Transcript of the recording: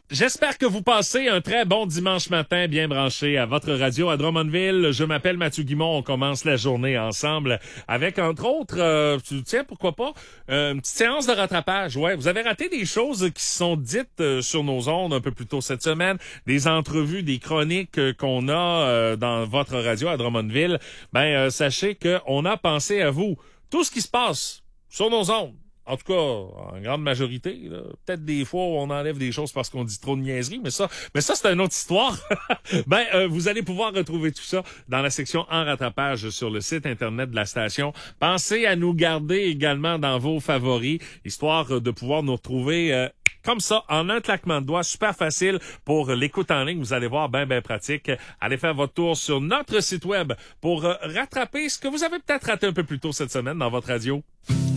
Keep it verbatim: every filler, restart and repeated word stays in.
J'espère que vous passez un très bon dimanche matin bien branché à votre radio à Drummondville. Je m'appelle Mathieu Guimond. On commence la journée ensemble avec, entre autres, euh, tiens, pourquoi pas, euh, une petite séance de rattrapage. Ouais, vous avez raté des choses qui sont dites euh, sur nos ondes un peu plus tôt cette semaine, des entrevues, des chroniques euh, qu'on a euh, dans votre radio à Drummondville. Ben, euh, sachez qu'on a pensé à vous. Tout ce qui se passe sur nos ondes. En tout cas, en grande majorité, là. Peut-être des fois où on enlève des choses parce qu'on dit trop de niaiseries, mais ça, mais ça c'est une autre histoire. ben, euh, vous allez pouvoir retrouver tout ça dans la section en rattrapage sur le site internet de la station. Pensez à nous garder également dans vos favoris, histoire de pouvoir nous retrouver euh, comme ça, en un claquement de doigts, super facile pour l'écoute en ligne. Vous allez voir, ben, ben pratique. Allez faire votre tour sur notre site web pour euh, rattraper ce que vous avez peut-être raté un peu plus tôt cette semaine dans votre radio.